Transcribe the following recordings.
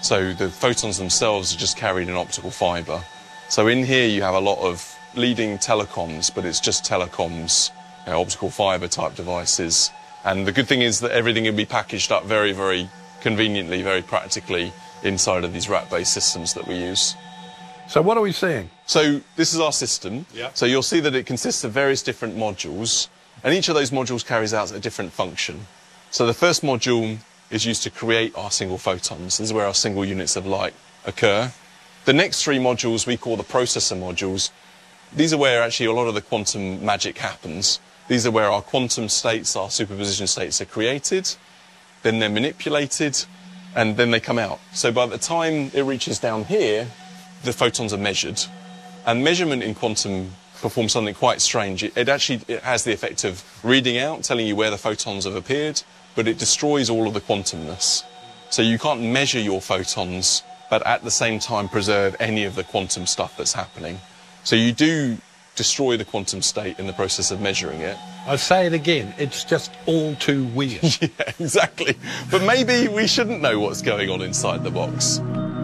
So the photons themselves are just carried in optical fibre. So in here you have a lot of leading telecoms, but it's just telecoms, optical fibre type devices. And the good thing is that everything can be packaged up very, very conveniently, very practically inside of these rack-based systems that we use. So what are we seeing? So this is our system. Yeah. So you'll see that it consists of various different modules, and each of those modules carries out a different function. So the first module is used to create our single photons. This is where our single units of light occur. The next three modules we call the processor modules. These are where actually a lot of the quantum magic happens. These are where our quantum states, our superposition states are created, then they're manipulated, and then they come out. So by the time it reaches down here, the photons are measured. And measurement in quantum performs something quite strange. It has the effect of reading out, telling you where the photons have appeared, but it destroys all of the quantumness. So you can't measure your photons, but at the same time preserve any of the quantum stuff that's happening. So you do destroy the quantum state in the process of measuring it. I say it again, it's just all too weird. Yeah, exactly. But maybe we shouldn't know what's going on inside the box.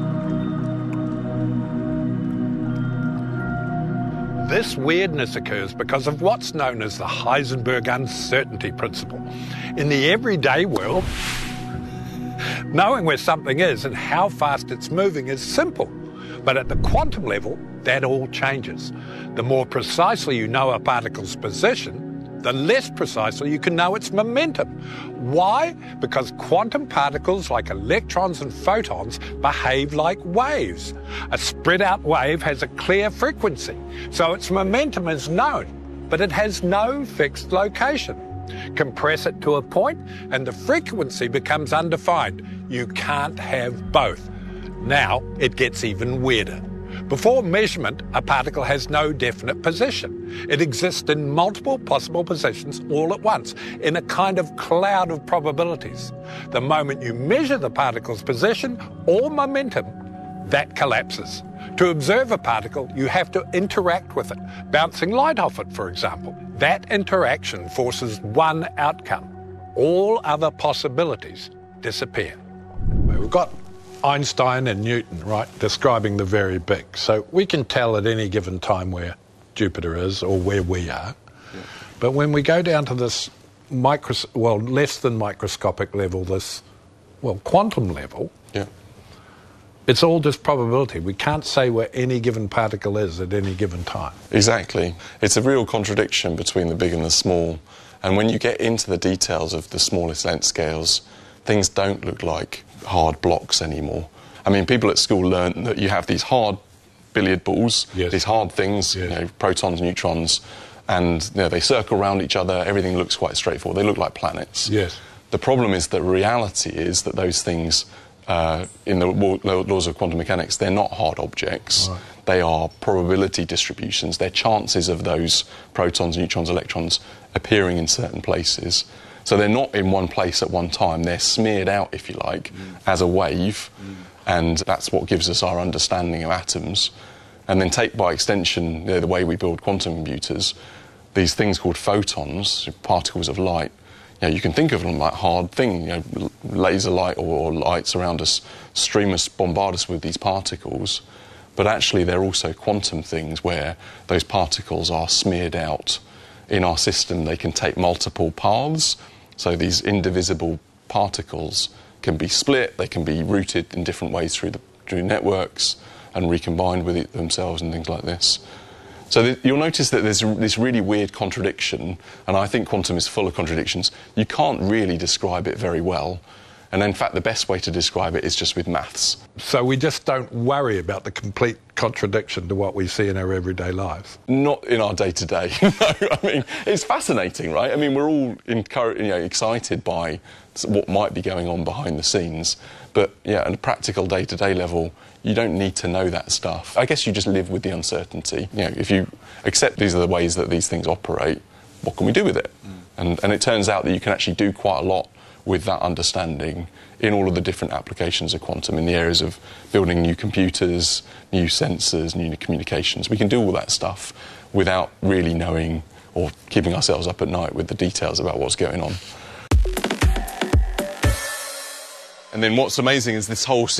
This weirdness occurs because of what's known as the Heisenberg uncertainty principle. In the everyday world, knowing where something is and how fast it's moving is simple. But at the quantum level, that all changes. The more precisely you know a particle's position, the less precisely you can know its momentum. Why? Because quantum particles, like electrons and photons, behave like waves. A spread-out wave has a clear frequency, so its momentum is known, but it has no fixed location. Compress it to a point, and the frequency becomes undefined. You can't have both. Now it gets even weirder. Before measurement, a particle has no definite position. It exists in multiple possible positions all at once, in a kind of cloud of probabilities. The moment you measure the particle's position or momentum, that collapses. To observe a particle, you have to interact with it, bouncing light off it, for example. That interaction forces one outcome. All other possibilities disappear. We've got Einstein and Newton, right, describing the very big. So we can tell at any given time where Jupiter is or where we are. Yeah. But when we go down to this less than microscopic level, this, quantum level, yeah, it's all just probability. We can't say where any given particle is at any given time. Exactly. It's a real contradiction between the big and the small. And when you get into the details of the smallest length scales, things don't look like hard blocks anymore. I mean, people at school learn that you have these hard billiard balls, yes, these hard things, yes, protons, neutrons, and they circle around each other. Everything looks quite straightforward. They look like planets. Yes. The problem is that reality is that those things, in the laws of quantum mechanics, they're not hard objects. Right. They are probability distributions. They're chances of those protons, neutrons, electrons appearing in certain places. So they're not in one place at one time. They're smeared out, if you like, as a wave, and that's what gives us our understanding of atoms. And then take by extension the way we build quantum computers, these things called photons, particles of light. You can think of them like hard things, laser light or lights around us stream us, bombard us with these particles, but actually they're also quantum things where those particles are smeared out. In our system, they can take multiple paths. So these indivisible particles can be split, they can be routed in different ways through networks and recombined with themselves and things like this. So you'll notice that there's this really weird contradiction, and I think quantum is full of contradictions. You can't really describe it very well. And in fact, the best way to describe it is just with maths. So we just don't worry about the complete contradiction to what we see in our everyday lives? Not in our day-to-day. No, I mean, it's fascinating, right? I mean, we're all excited by what might be going on behind the scenes. But, at a practical day-to-day level, you don't need to know that stuff. I guess you just live with the uncertainty. If you accept these are the ways that these things operate, what can we do with it? And it turns out that you can actually do quite a lot with that understanding in all of the different applications of quantum in the areas of building new computers, new sensors, new communications. We can do all that stuff without really knowing or keeping ourselves up at night with the details about what's going on. And then what's amazing is this whole